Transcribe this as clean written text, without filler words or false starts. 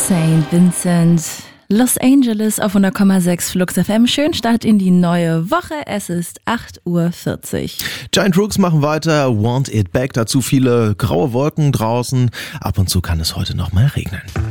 St. Vincent, Los Angeles auf 100,6 Flux FM. Schön Start in die neue Woche. Es ist 8:40 Uhr. Giant Rooks machen weiter. Want It Back. Dazu viele graue Wolken draußen. Ab und zu kann es heute noch mal regnen.